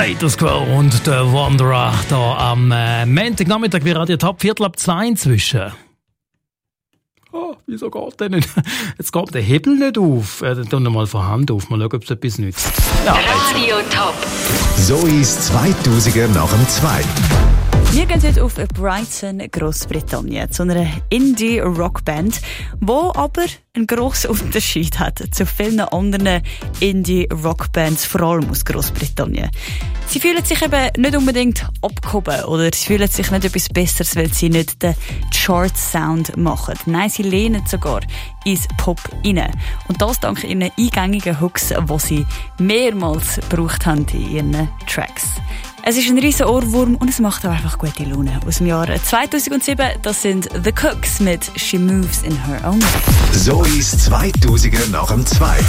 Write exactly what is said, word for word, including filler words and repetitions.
Status Quo und der Wanderer hier am äh, Montagnachmittag bei Radio Top, Viertel ab zwei inzwischen. Oh, wieso geht der nicht? Jetzt geht der Hebel nicht auf. Äh, dann tun wir mal von Hand auf. Mal schauen, ob es etwas nützt. Ja, Radio Top. Zoe's zweitausender nach dem zwei. Wir gehen heute auf Brighton, Großbritannien, zu einer Indie-Rockband, die aber einen grossen Unterschied hat zu vielen anderen Indie-Rockbands, vor allem aus Großbritannien. Sie fühlen sich eben nicht unbedingt abgehoben oder sie fühlen sich nicht etwas Besseres, weil sie nicht den Chart-Sound machen. Nein, sie lehnen sogar ins Pop rein. Und das dank ihren eingängigen Hooks, die sie mehrmals gebraucht haben in ihren Tracks. Es ist ein riesen Ohrwurm und es macht auch einfach gute Laune. Aus dem Jahr zweitausendsieben, das sind The Cooks mit She Moves in Her Own Way. Zoe's zweitausender nach dem zwei.